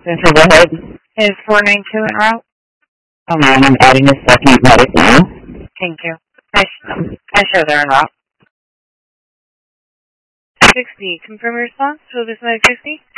Central, go ahead. Is 492 en route? I'm adding a second medic now. Thank you. I show they're en route. 60, confirm your response to this medic 60.